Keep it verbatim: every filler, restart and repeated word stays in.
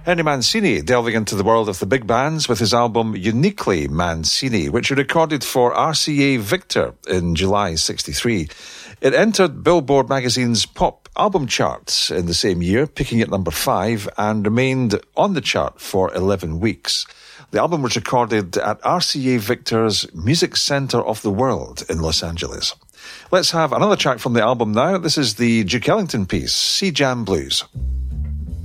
Henry Mancini delving into the world of the big bands with his album Uniquely Mancini, which he recorded for R C A Victor in July sixty-three. It entered Billboard magazine's pop album charts in the same year, peaking at number five, and remained on the chart for eleven weeks. The album was recorded at R C A Victor's Music Center of the World in Los Angeles. Let's have another track from the album now. This is the Duke Ellington piece, Sea Jam Blues.